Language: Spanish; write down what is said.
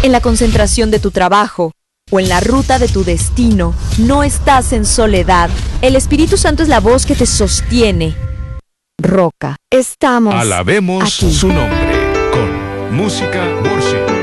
En la concentración de tu trabajo o en la ruta de tu destino, no estás en soledad. El Espíritu Santo es la voz que te sostiene. Roca, estamos Alabemos aquí. su nombre con música worship.